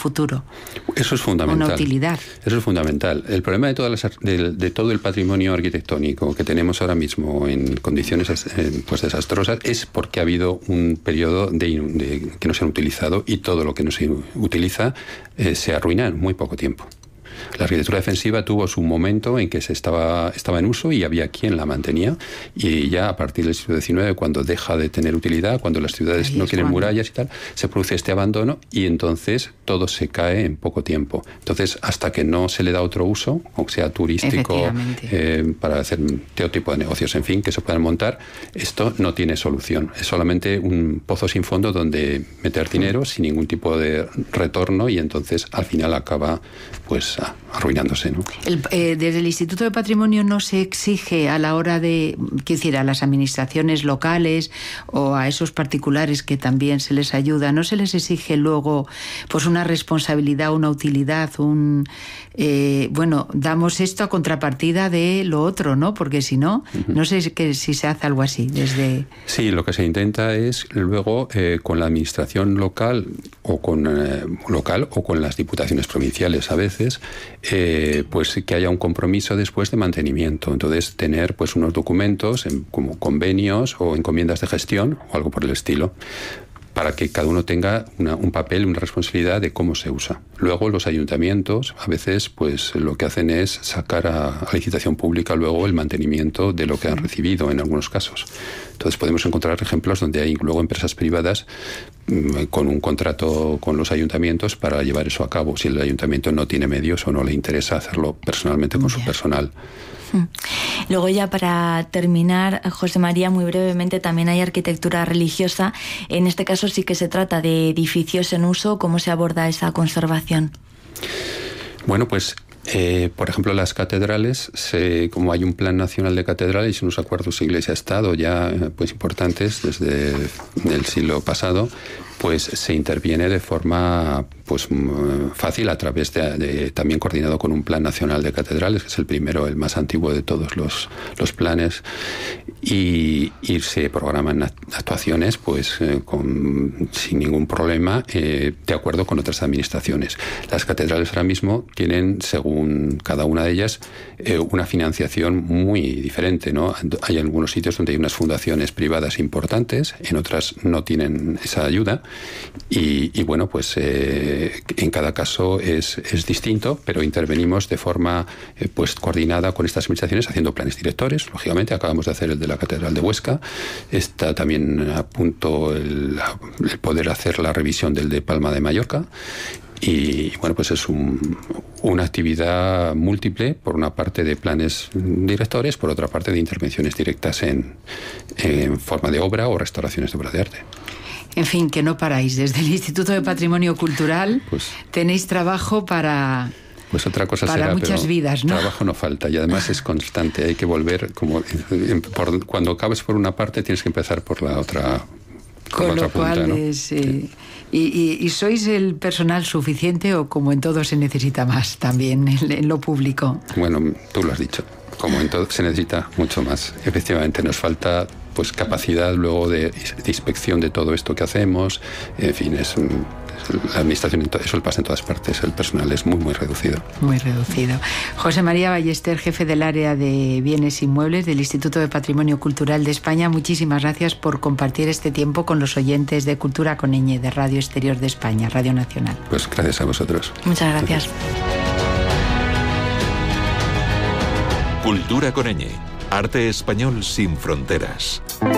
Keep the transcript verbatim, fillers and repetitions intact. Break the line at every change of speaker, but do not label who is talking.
futuro.
Eso es fundamental.
Una utilidad.
Eso es fundamental. El problema de, todas las, de, de todo el patrimonio arquitectónico que tenemos ahora mismo en condiciones eh, pues desastrosas es porque ha habido un periodo de, de, que no se han utilizado, y todo lo que no se utiliza eh, se arruina en muy poco tiempo. La arquitectura defensiva tuvo su momento en que se estaba, estaba en uso y había quien la mantenía, y ya a partir del siglo diecinueve, cuando deja de tener utilidad, cuando las ciudades no quieren murallas y tal, se produce este abandono, y entonces todo se cae en poco tiempo. Entonces, hasta que no se le da otro uso, o sea turístico, eh, para hacer todo tipo de negocios, en fin, que se puedan montar, esto no tiene solución. Es solamente un pozo sin fondo donde meter dinero sin ningún tipo de retorno, y entonces al final acaba pues arruinándose, ¿no?
El, eh, desde el Instituto de Patrimonio no se exige a la hora de, quiero decir, a las administraciones locales o a esos particulares que también se les ayuda, no se les exige luego pues una responsabilidad, una utilidad, un eh, bueno, damos esto a contrapartida de lo otro, ¿no? Porque si no, uh-huh. no sé que, si se hace algo así desde...
Sí, lo que se intenta es luego eh, con la administración local o con eh, local o con las diputaciones provinciales a veces, eh, pues que haya un compromiso después de mantenimiento. Entonces tener pues unos documentos en, como convenios o encomiendas de gestión o algo por el estilo, para que cada uno tenga una, un papel, una responsabilidad de cómo se usa. Luego los ayuntamientos a veces pues lo que hacen es sacar a, a licitación pública luego el mantenimiento de lo que han recibido en algunos casos. Entonces podemos encontrar ejemplos donde hay luego empresas privadas mmm, con un contrato con los ayuntamientos para llevar eso a cabo, si el ayuntamiento no tiene medios o no le interesa hacerlo personalmente con su personal.
Luego, ya para terminar, José María, muy brevemente, también hay arquitectura religiosa. En este caso sí que se trata de edificios en uso. ¿Cómo se aborda esa conservación?
Bueno, pues Eh, por ejemplo, las catedrales, se, como hay un plan nacional de catedrales y unos acuerdos Iglesia-Estado ya pues importantes desde el siglo pasado, pues se interviene de forma pues fácil a través de, de también coordinado con un plan nacional de catedrales, que es el primero, el más antiguo de todos los, los planes, y, y se programan actuaciones pues eh, con, sin ningún problema, eh, de acuerdo con otras administraciones. Las catedrales ahora mismo tienen, según cada una de ellas, eh, una financiación muy diferente, ¿no? Hay algunos sitios donde hay unas fundaciones privadas importantes, en otras no tienen esa ayuda, y, y bueno, pues eh, en cada caso es, es distinto, pero intervenimos de forma eh, pues coordinada con estas administraciones, haciendo planes directores. Lógicamente acabamos de hacer el de la Catedral de Huesca, está también a punto el, el poder hacer la revisión del de Palma de Mallorca. Y bueno, pues es un, una actividad múltiple, por una parte de planes directores, por otra parte de intervenciones directas en, en forma de obra o restauraciones de obras de arte.
En fin, que no paráis. Desde el Instituto de Patrimonio Cultural
pues,
tenéis trabajo para...
Pues otra cosa
para
será,
muchas
pero
vidas, ¿no?
Trabajo no falta, y además es constante. Hay que volver, como por, cuando acabes por una parte tienes que empezar por la otra. Por
Con
la
lo
otra
cual
punta, ¿no?
es... Eh, y, y, ¿Y sois el personal suficiente o como en todo se necesita más también en, en lo público?
Bueno, tú lo has dicho. Como en todo se necesita mucho más. Efectivamente, nos falta pues capacidad luego de, de inspección de todo esto que hacemos. En fin, es... La administración, eso pasa en todas partes, el personal es muy, muy reducido.
Muy reducido. José María Ballester, jefe del área de bienes inmuebles del Instituto de Patrimonio Cultural de España, muchísimas gracias por compartir este tiempo con los oyentes de Cultura con ñ de Radio Exterior de España, Radio Nacional.
Pues gracias a vosotros.
Muchas gracias.
Cultura con ñ. Arte español sin fronteras.